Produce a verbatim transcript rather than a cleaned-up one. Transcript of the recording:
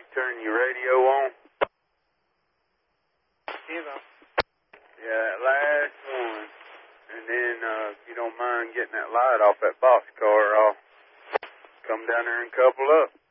turn your radio on? Yeah, Yeah, that last one. And then, uh, if you don't mind getting that light off that boxcar, I'll come down there and couple up.